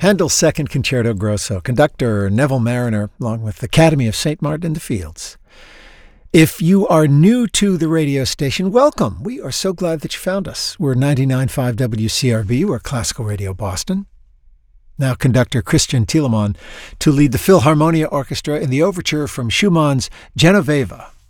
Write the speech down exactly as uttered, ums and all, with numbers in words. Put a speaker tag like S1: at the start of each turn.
S1: Handel's Second Concerto Grosso, conductor Neville Mariner, along with the Academy of Saint Martin in the Fields. If you are new to the radio station, welcome. We are so glad that you found us. We're ninety-nine point five W C R B. We're Classical Radio Boston. Now conductor Christian Thielemann to lead the Philharmonia Orchestra in the overture from Schumann's Genoveva.